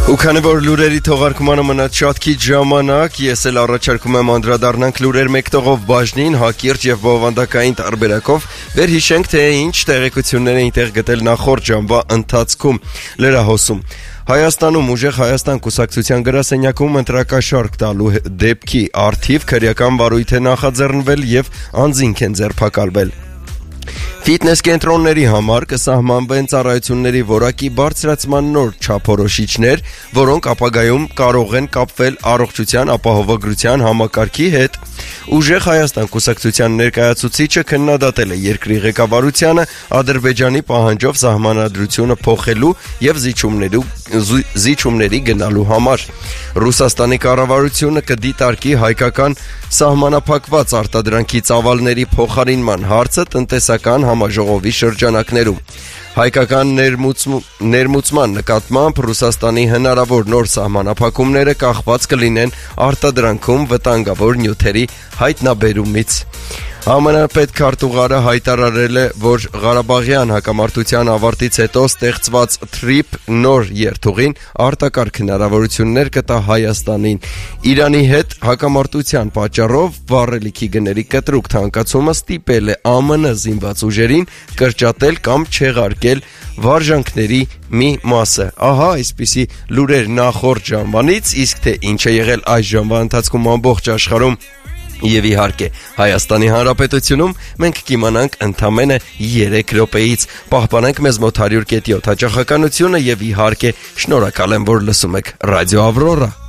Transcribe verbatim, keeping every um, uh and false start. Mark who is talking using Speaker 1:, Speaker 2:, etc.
Speaker 1: Ու քանի որ լուրերի թողարկմանը մնաց շատ քիչ ժամանակ, ես էլ առաջարկում եմ անդրադառնանք լուրեր մեկտողով բաժնին, հակիրճ եւ բովանդակային տարբերակով, վերհիշենք թե ինչ տեղեկություններ էին տեղ գտել նախորդ ժամվա ընթացքում լրահոսում։ Հայաստանում ուժեղ Հայաստան կուսակցության գրասենյակում ընտրակաշարք տալու դեպքի առթիվ քրեական վարույթ է նախաձեռնվել եւ անձինք են ձերբակալվել։ Ֆիթնես կենտրոնների համար կսահմանվեն ծառայությունների որակի բարձրացման նոր չափորոշիչներ, որոնք ապագայում կարող են կապվել առողջության ապահովագրության համակարգի հետ։ Ուժեղ Հայաստան կուսակցության ներկայացուցիչը քննադատել է երկրի ղեկավարությանը Ադրբեջանի պահանջով սահմանադրությունը փոխելու եւ զիջումների զիջումների գնալու համար։ Ռուսաստանի կառավարությունը կդիտարկի հայկական սահմանափակված արտադրանքի ծավալների փոխարինման հարցը տնտեսական համաժողովի շրջանակներում։ Հայկական ներմուծման նկատմամբ Ռուսաստանի հնարավոր նոր սահմանափակումները կախված կլինեն արտադրանքում վտանգավոր նյութերի հայտնաբերումից։ ԱՄՆ պետքարտուղարը հայտարարել է, որ Ղարաբաղյան հակամարտության ավարտից հետո ստեղծված թրիփ նոր երթուղին արտակարգ հնարավորություններ կտա Հայաստանին։ Իրանի հետ հակամարտության պատճառով վառելիքի գների կտրուկ թանկացումը ստիպել է ԱՄՆ զինված ուժերին կրճատել կամ չեղարկել վարժանքների մի մասը։ Ահա այսպիսի լուրեր նախորդ ժամանից, իսկ թե ինչ է եղել այս ժամվա ընթացքում ամբողջ աշխարհում եւ իհարկե Հայաստանի Հանրապետությունում մենք կիմանանք ընդամենը երեք րոպեից։ Պահպանենք մեզ մոտ հարյուր կետի յոթ հաճախականությունը եւ իհարկե շնորհակալ եմ, որ լսում եք Ռադիո Ավրորա։